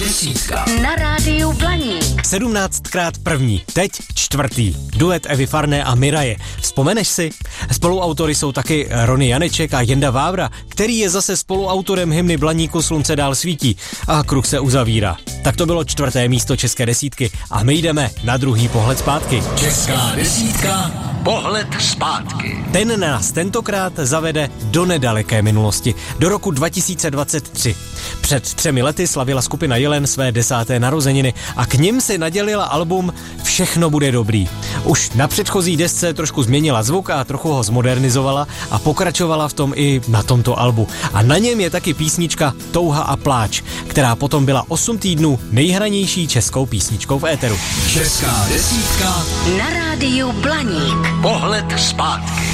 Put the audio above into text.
desítka. Na rádiu Blaník. 17krát první, teď čtvrtý. Duet Evy Farné a Miraje. Vzpomeneš si? Spoluautory jsou taky Rony Janeček a Jenda Vávra, který je zase spoluautorem hymny Blaníku Slunce dál svítí. A kruh se uzavírá. Tak to bylo 4. místo české desítky a my jdeme na druhý pohled zpátky. Česká desítka, pohled zpátky. Ten nás tentokrát zavede do nedaleké minulosti, do roku 2023. Před 3 lety slavila skupina Jelen své 10. narozeniny a k nim si nadělila album Všechno bude dobrý. Už na předchozí desce trošku změnila zvuk a trochu ho zmodernizovala a pokračovala v tom i na tomto albu. A na něm je taky písnička Touha a pláč, která potom byla 8 týdnů nejhranější českou písničkou v éteru. Česká desítka Na rádiu Blaník. pohled zpátky.